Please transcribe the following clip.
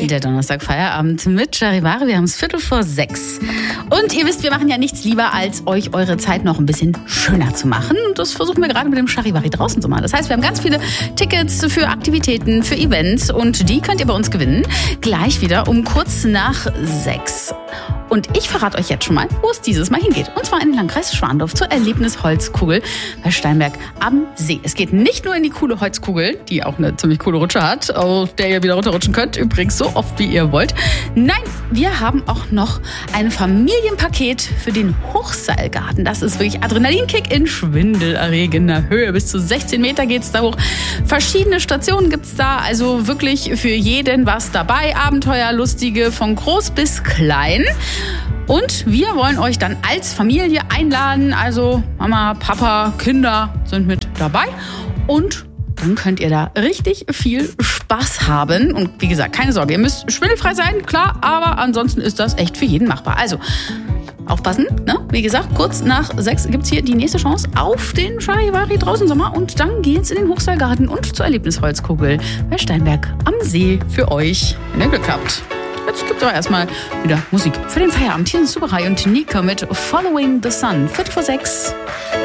Der Donnerstag-Feierabend mit Charivari. Wir haben es 5:45. Und ihr wisst, wir machen ja nichts lieber, als euch eure Zeit noch ein bisschen schöner zu machen. Und das versuchen wir gerade mit dem Charivari draußen zu machen. Das heißt, wir haben ganz viele Tickets für Aktivitäten, für Events. Und die könnt ihr bei uns gewinnen. Gleich wieder um kurz nach 6. Und ich verrate euch jetzt schon mal, wo es dieses Mal hingeht. Und zwar in den Landkreis Schwandorf zur Erlebnisholzkugel bei Steinberg am See. Es geht nicht nur in die coole Holzkugel, die auch eine ziemlich coole Rutsche hat, auf der ihr wieder runterrutschen könnt. Übrigens so oft, wie ihr wollt. Nein, wir haben auch noch ein Familienpaket für den Hochseilgarten. Das ist wirklich Adrenalinkick in schwindelerregender Höhe. Bis zu 16 Meter geht's da hoch. Verschiedene Stationen gibt's da. Also wirklich für jeden was dabei. Abenteuerlustige von groß bis klein. Und wir wollen euch dann als Familie einladen, also Mama, Papa, Kinder sind mit dabei und dann könnt ihr da richtig viel Spaß haben. Und wie gesagt, keine Sorge, ihr müsst schwindelfrei sein, klar, aber ansonsten ist das echt für jeden machbar. Also aufpassen, ne? Wie gesagt, kurz nach 6 gibt's hier die nächste Chance auf den Charivari draußen Sommer und dann geht's in den Hochseilgarten und zur Erlebnisholzkugel bei Steinberg am See für euch, wenn ihr Glück habt. Jetzt gibt es aber erstmal wieder Musik für den Feierabend. Hier sind Subarai und Nico mit Following the Sun. 5:45.